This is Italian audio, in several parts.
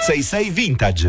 66 Vintage.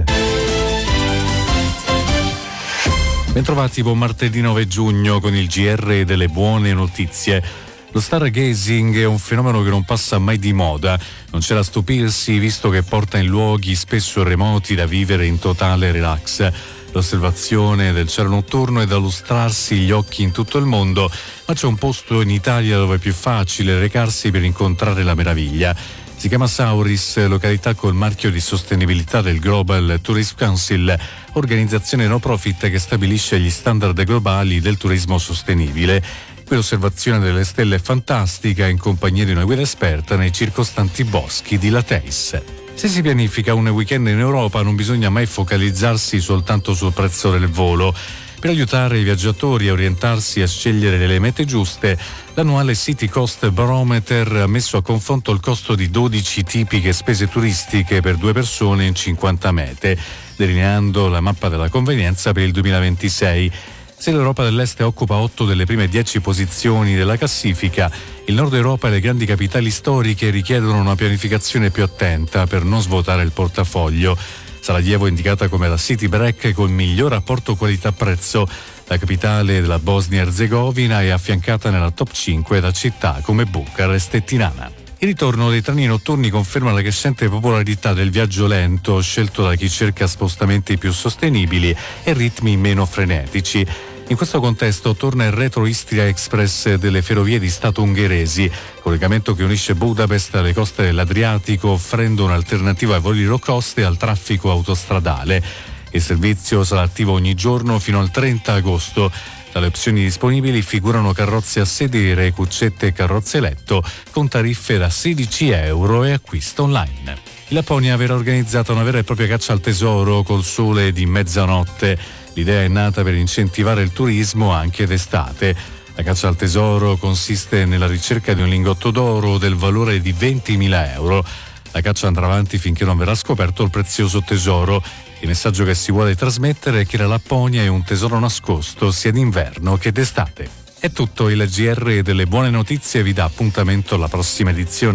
Bentrovati, buon martedì 9 giugno con il GR delle buone notizie. Lo stargazing è un fenomeno che non passa mai di moda, non c'è da stupirsi visto che porta in luoghi spesso remoti da vivere in totale relax. L'osservazione del cielo notturno è da lustrarsi gli occhi in tutto il mondo, ma c'è un posto in Italia dove è più facile recarsi per incontrare la meraviglia. Si chiama Sauris, località col marchio di sostenibilità del Global Tourism Council, organizzazione no profit che stabilisce gli standard globali del turismo sostenibile. Qui l'osservazione delle stelle è fantastica in compagnia di una guida esperta nei circostanti boschi di Lateis. Se si pianifica un weekend in Europa non bisogna mai focalizzarsi soltanto sul prezzo del volo. Per aiutare i viaggiatori a orientarsi e a scegliere le mete giuste, l'annuale City Cost Barometer ha messo a confronto il costo di 12 tipiche spese turistiche per 2 persone in 50 mete, delineando la mappa della convenienza per il 2026. Se l'Europa dell'Est occupa 8 delle prime 10 posizioni della classifica, il Nord Europa e le grandi capitali storiche richiedono una pianificazione più attenta per non svuotare il portafoglio. Sarajevo è indicata come la city break col miglior rapporto qualità-prezzo. La capitale della Bosnia-Erzegovina è affiancata nella top 5 da città come Bucarest e Tirana. Il ritorno dei treni notturni conferma la crescente popolarità del viaggio lento, scelto da chi cerca spostamenti più sostenibili e ritmi meno frenetici. In questo contesto torna il Retro Istria Express delle Ferrovie di Stato ungheresi, collegamento che unisce Budapest alle coste dell'Adriatico, offrendo un'alternativa ai voli low cost e al traffico autostradale. Il servizio sarà attivo ogni giorno fino al 30 agosto. Tra le opzioni disponibili figurano carrozze a sedere, cuccette e carrozze letto con tariffe da 16 euro e acquisto online. In Lapponia verrà organizzata una vera e propria caccia al tesoro col sole di mezzanotte. L'idea è nata per incentivare il turismo anche d'estate. La caccia al tesoro consiste nella ricerca di un lingotto d'oro del valore di 20.000 euro. La caccia andrà avanti finché non verrà scoperto il prezioso tesoro. Il messaggio che si vuole trasmettere è che la Lapponia è un tesoro nascosto sia d'inverno che d'estate. È tutto, il GR delle buone notizie vi dà appuntamento alla prossima edizione.